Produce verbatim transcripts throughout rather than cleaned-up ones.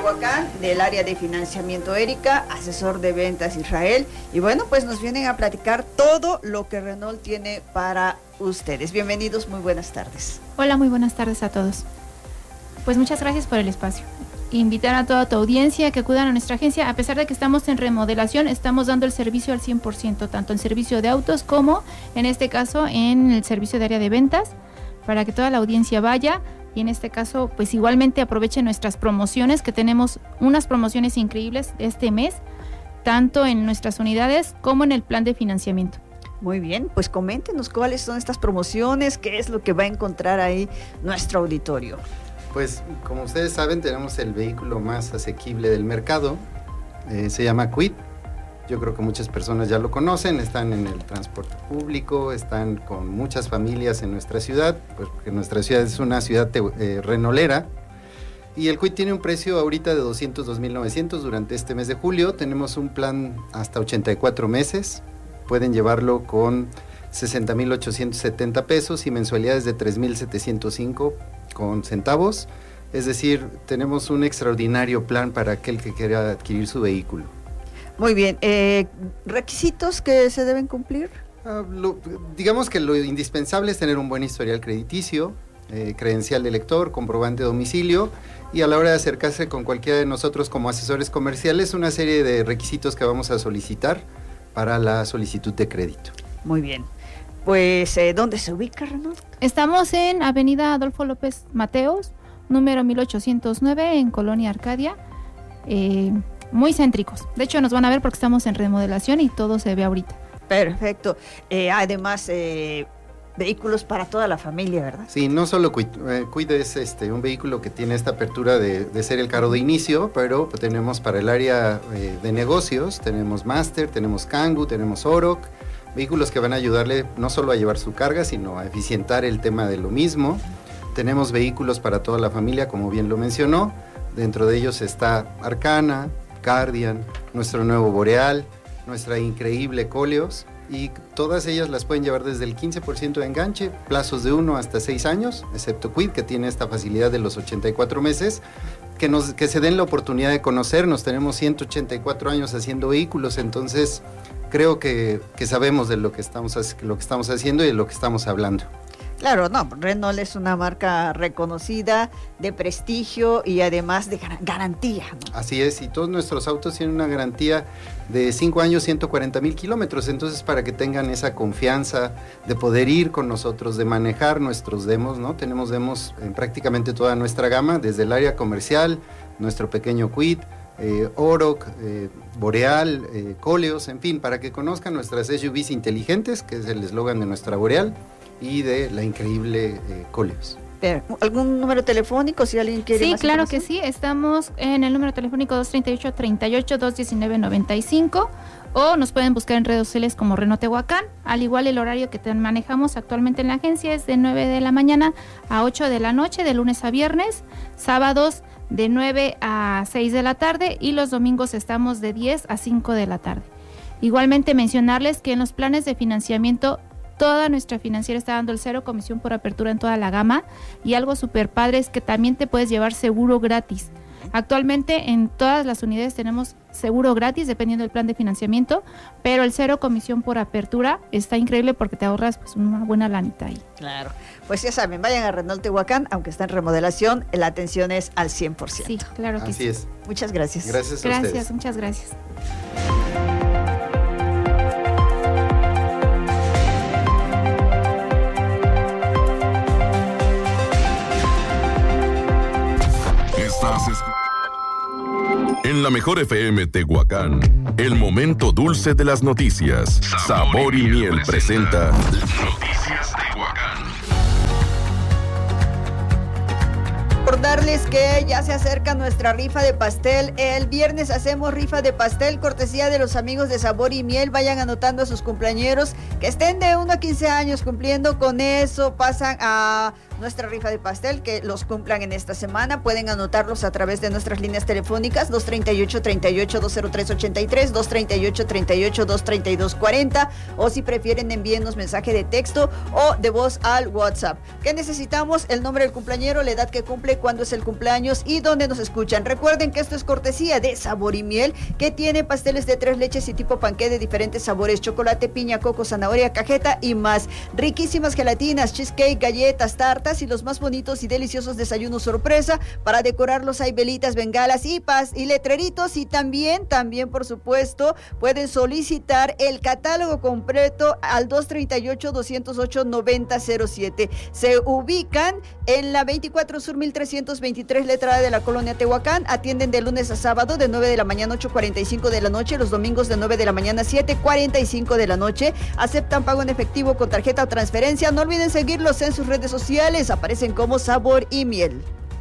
Tehuacán, del área de financiamiento Erika, asesor de ventas Israel, y bueno, pues nos vienen a platicar todo lo que Renault tiene para ustedes. Bienvenidos, muy buenas tardes. Hola, muy buenas tardes a todos. Pues muchas gracias por el espacio. Invitar a toda tu audiencia que acudan a nuestra agencia. A pesar de que estamos en remodelación, estamos dando el servicio al cien por ciento, tanto en servicio de autos como, en este caso, en el servicio de área de ventas, para que toda la audiencia vaya y en este caso, pues igualmente aprovechen nuestras promociones, que tenemos unas promociones increíbles este mes, tanto en nuestras unidades como en el plan de financiamiento. Muy bien, pues coméntenos cuáles son estas promociones, qué es lo que va a encontrar ahí nuestro auditorio. Pues como ustedes saben, tenemos el vehículo más asequible del mercado, eh, se llama Kwid. Yo creo que muchas personas ya lo conocen, están en el transporte público, están con muchas familias en nuestra ciudad, porque nuestra ciudad es una ciudad eh, renolera. Y el Kwid tiene un precio ahorita de doscientos dos mil novecientos durante este mes de julio. Tenemos un plan hasta ochenta y cuatro meses, pueden llevarlo con sesenta mil ochocientos setenta pesos y mensualidades de tres mil setecientos cinco con centavos, es decir, tenemos un extraordinario plan para aquel que quiera adquirir su vehículo. Muy bien, eh, ¿requisitos que se deben cumplir? Uh, lo, digamos que lo indispensable es tener un buen historial crediticio, eh, credencial de lector, comprobante de domicilio, y a la hora de acercarse con cualquiera de nosotros como asesores comerciales, una serie de requisitos que vamos a solicitar para la solicitud de crédito. Muy bien. Pues, eh, ¿dónde se ubica, Renault? Estamos en Avenida Adolfo López Mateos, número mil ochocientos nueve, en Colonia Arcadia, eh, muy céntricos. De hecho, nos van a ver porque estamos en remodelación y todo se ve ahorita. Perfecto. Eh, además, eh, vehículos para toda la familia, ¿verdad? Sí, no solo Kwid, eh, Kwid es este, un vehículo que tiene esta apertura de, de ser el carro de inicio, pero tenemos para el área eh, de negocios, tenemos Master, tenemos Kangoo, tenemos Oroch, vehículos que van a ayudarle no solo a llevar su carga, sino a eficientar el tema de lo mismo. Tenemos vehículos para toda la familia, como bien lo mencionó. Dentro de ellos está Arcana, Cardian, nuestro nuevo Boreal, nuestra increíble Koleos, y todas ellas las pueden llevar desde el quince por ciento de enganche, plazos de uno hasta seis años, excepto Kwid, que tiene esta facilidad de los ochenta y cuatro meses. Que, nos, que se den la oportunidad de conocernos. Tenemos ciento ochenta y cuatro años haciendo vehículos, entonces creo que, que sabemos de lo que, estamos, lo que estamos haciendo y de lo que estamos hablando. Claro, no, Renault es una marca reconocida, de prestigio y además de gar- garantía, ¿no? Así es, y todos nuestros autos tienen una garantía de cinco años, ciento cuarenta mil kilómetros, entonces para que tengan esa confianza de poder ir con nosotros, de manejar nuestros demos, ¿no? Tenemos demos en prácticamente toda nuestra gama, desde el área comercial, nuestro pequeño Kwid, eh, Oroch, eh, Boreal, eh, Koleos, en fin, para que conozcan nuestras S U Vs inteligentes, que es el eslogan de nuestra Boreal, y de la increíble eh, Koleos. ¿Algún número telefónico si alguien quiere? Sí, claro que sí, estamos en el número telefónico dos treinta y ocho, treinta y ocho, dos diecinueve, noventa y cinco, o nos pueden buscar en redes sociales como Renault Tehuacán. Al igual, el horario que te manejamos actualmente en la agencia es de nueve de la mañana a ocho de la noche, de lunes a viernes, sábados de nueve a seis de la tarde, y los domingos estamos de diez a cinco de la tarde. Igualmente mencionarles que en los planes de financiamiento toda nuestra financiera está dando el cero comisión por apertura en toda la gama, y algo súper padre es que también te puedes llevar seguro gratis. Actualmente en todas las unidades tenemos seguro gratis dependiendo del plan de financiamiento, pero el cero comisión por apertura está increíble porque te ahorras pues una buena lanita ahí. Claro, pues ya saben, vayan a Renault Tehuacán, aunque está en remodelación, la atención es al cien por ciento. Sí, claro que Así sí. es. Muchas gracias. Gracias a Gracias, ustedes. muchas gracias. En la mejor F M Tehuacán, el momento dulce de las noticias. Sabor, Sabor y Miel presenta Noticias Tehuacán. Recordarles que ya se acerca nuestra rifa de pastel. El viernes hacemos rifa de pastel, cortesía de los amigos de Sabor y Miel. Vayan anotando a sus cumpleañeros que estén de uno a quince años cumpliendo. Con eso pasan a nuestra rifa de pastel, que los cumplan en esta semana. Pueden anotarlos a través de nuestras líneas telefónicas dos treinta y ocho, treinta y ocho, dos cero tres ochenta y tres, dos treinta y ocho, treinta y ocho, dos treinta y dos cuarenta, o si prefieren envíennos mensaje de texto o de voz al WhatsApp. ¿Qué necesitamos? El nombre del cumpleañero, la edad que cumple, cuándo es el cumpleaños y dónde nos escuchan. Recuerden que esto es cortesía de Sabor y Miel, que tiene pasteles de tres leches y tipo panqué de diferentes sabores: chocolate, piña, coco, zanahoria, cajeta y más. Riquísimas gelatinas, cheesecake, galletas, tartas y los más bonitos y deliciosos desayunos sorpresa. Para decorarlos hay velitas, bengalas y pas y letreritos, y también, también por supuesto, pueden solicitar el catálogo completo al dos treinta y ocho, doscientos ocho, noventa cero siete. Se ubican en la veinticuatro Sur mil trescientos veintitrés, letra A de la colonia Tehuacán. Atienden de lunes a sábado de nueve de la mañana a ocho cuarenta y cinco de la noche, los domingos de nueve de la mañana a siete cuarenta y cinco de la noche. Aceptan pago en efectivo con tarjeta o transferencia. No olviden seguirlos en sus redes sociales, aparecen como Sabor y Miel.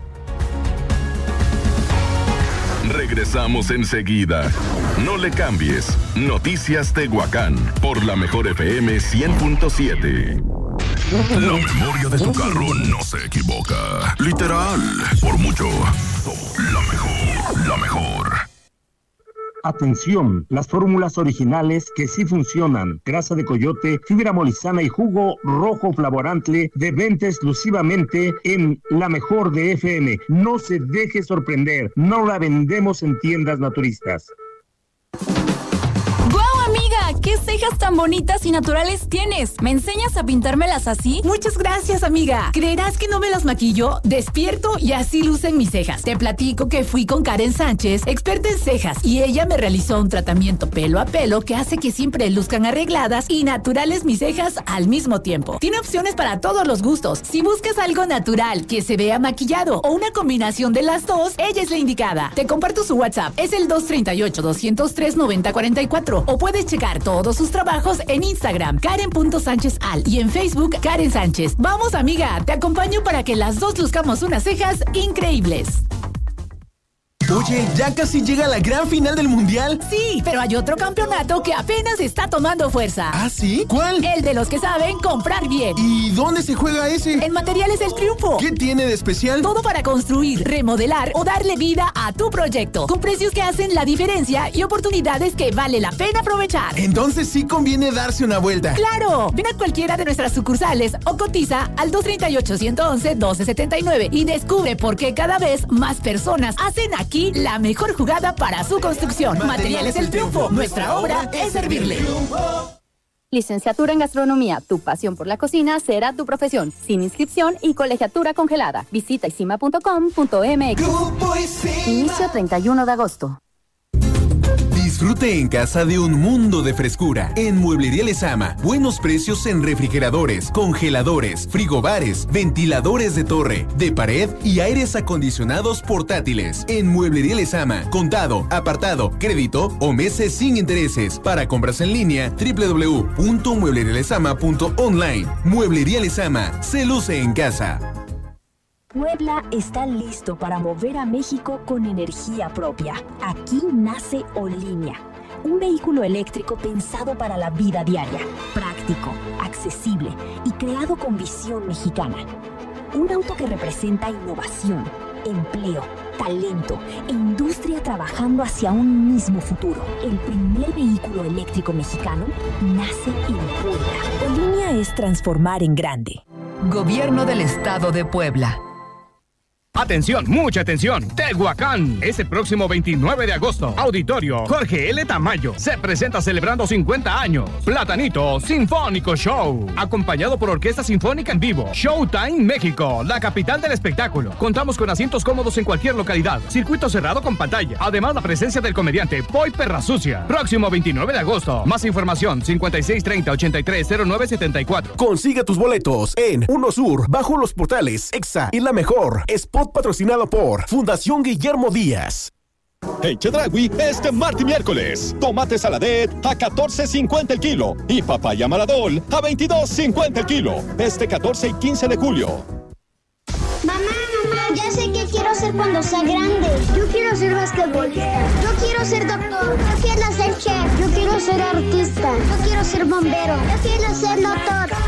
Regresamos enseguida. No le cambies. Noticias Tehuacán por la mejor F M cien punto siete. La memoria de tu carro no se equivoca. Literal, por mucho. La mejor, la mejor. Atención, las fórmulas originales que sí funcionan. Grasa de coyote, fibra molizana y jugo rojo flavorante de venta exclusivamente en La Mejor de F M. No se deje sorprender, no la vendemos en tiendas naturistas. ¡Guau, amiga! ¿Qué cejas tan bonitas y naturales tienes? ¿Me enseñas a pintármelas así? Muchas gracias, amiga. ¿Creerás que no me las maquillo? Despierto y así lucen mis cejas. Te platico que fui con Karen Sánchez, experta en cejas, y ella me realizó un tratamiento pelo a pelo que hace que siempre luzcan arregladas y naturales mis cejas al mismo tiempo. Tiene opciones para todos los gustos. Si buscas algo natural, que se vea maquillado o una combinación de las dos, ella es la indicada. Te comparto su WhatsApp. Es el dos treinta y ocho, doscientos tres, noventa cuarenta y cuatro. O puedes checar todos sus trabajos en Instagram, Karen punto Sánchez Al, y en Facebook, Karen Sánchez. Vamos, amiga, te acompaño para que las dos luzcamos unas cejas increíbles. Oye, ¿ya casi llega la gran final del Mundial? Sí, pero hay otro campeonato que apenas está tomando fuerza. ¿Ah, sí? ¿Cuál? El de los que saben comprar bien. ¿Y dónde se juega ese? En Materiales El Triunfo. ¿Qué tiene de especial? Todo para construir, remodelar o darle vida a tu proyecto. Con precios que hacen la diferencia y oportunidades que vale la pena aprovechar. Entonces sí conviene darse una vuelta. ¡Claro! Ven a cualquiera de nuestras sucursales o cotiza al dos treinta y ocho, ciento once, doce setenta y nueve y descubre por qué cada vez más personas hacen aquí la mejor jugada para su construcción. Materiales El Triunfo. Nuestra obra es servirle. Licenciatura en Gastronomía. Tu pasión por la cocina será tu profesión. Sin inscripción y colegiatura congelada. Visita isima punto com punto m x. Inicio treinta y uno de agosto. Disfrute en casa de un mundo de frescura. En Mueblería Lezama, buenos precios en refrigeradores, congeladores, frigobares, ventiladores de torre, de pared y aires acondicionados portátiles. En Mueblería Lezama, contado, apartado, crédito o meses sin intereses. Para compras en línea, doble u doble u doble u punto mueblería lezama punto online. Mueblería Lezama, se luce en casa. Puebla está listo para mover a México con energía propia. Aquí nace Olinia, un vehículo eléctrico pensado para la vida diaria, práctico, accesible y creado con visión mexicana. Un auto que representa innovación, empleo, talento e industria trabajando hacia un mismo futuro. El primer vehículo eléctrico mexicano nace en Puebla. Olinia es transformar en grande. Gobierno del Estado de Puebla. Atención, mucha atención. Tehuacán, este próximo veintinueve de agosto. Auditorio Jorge L. Tamayo. Se presenta celebrando cincuenta años. Platanito Sinfónico Show. Acompañado por Orquesta Sinfónica en vivo. Showtime México, la capital del espectáculo. Contamos con asientos cómodos en cualquier localidad. Circuito cerrado con pantalla. Además, la presencia del comediante Boy Perrasucia. Próximo veintinueve de agosto. Más información, cincuenta y seis treinta, ochenta y tres, cero nueve setenta y cuatro. Consigue tus boletos en Uno Sur, bajo los portales Exa y La Mejor. Spot patrocinado por Fundación Guillermo Díaz. En Chedraui, este martes y miércoles, tomate saladet a catorce cincuenta el kilo y papaya maradol a veintidós cincuenta el kilo. Este catorce y quince de julio. Mamá, mamá, ya sé qué quiero ser cuando sea grande. Yo quiero ser basquetbolista. Yo quiero ser doctor. Yo quiero ser chef. Yo quiero ser artista. Yo quiero ser bombero. Yo quiero ser doctor.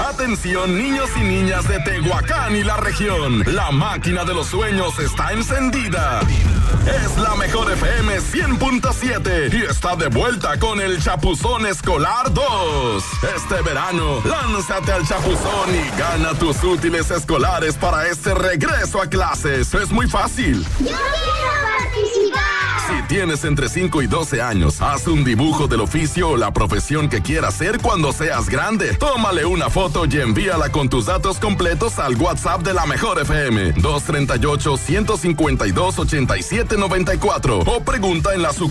Atención, niños y niñas de Tehuacán y la región. La máquina de los sueños está encendida. Es la mejor F M cien punto siete y está de vuelta con el Chapuzón Escolar dos. Este verano, lánzate al Chapuzón y gana tus útiles escolares para este regreso a clases. Es muy fácil. ¡Yo quiero participar! Si tienes entre cinco y doce años, haz un dibujo del oficio o la profesión que quieras hacer cuando seas grande. Tómale una foto y envíala con tus datos completos al WhatsApp de la Mejor F M dos tres ocho, uno cinco dos, ocho siete nueve cuatro o pregunta en la sucursal